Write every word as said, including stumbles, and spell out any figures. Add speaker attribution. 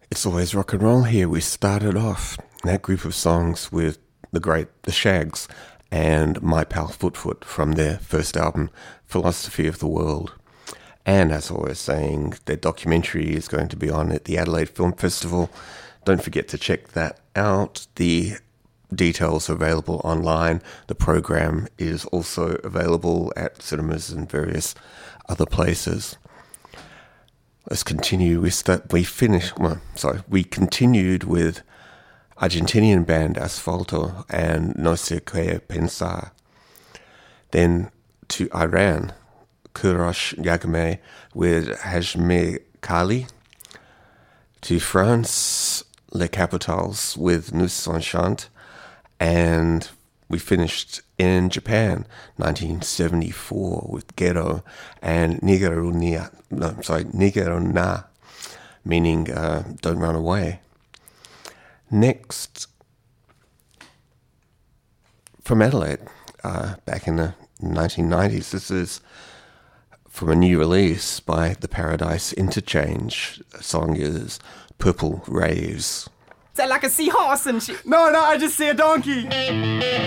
Speaker 1: It's always rock and roll here. We started off that group of songs with the great The Shags and My Pal Foot Foot from their first album, Philosophy of the World. And as I was saying, their documentary is going to be on at the Adelaide Film Festival. Don't forget to check that out. The details are available online. The program is also available at cinemas and various other places. Let's continue. We start, we finished, well, sorry, we continued with Argentinian band Asfalto and No Sé Qué Pensar. Then to Iran, Kourosh Yagame with Hajme Kali. To France, Les Capitals with Nous Sommes Chant. And we finished in Japan, nineteen seventy-four, with Gero and Nigarunia, no, sorry, Nigaruna, meaning uh, don't run away. Next, from Adelaide, uh, back in the nineteen nineties, this is from a new release by The Paradise Interchange. The song is Purple Rays.
Speaker 2: Is that like a seahorse and shit?
Speaker 3: No, no, I just see a donkey.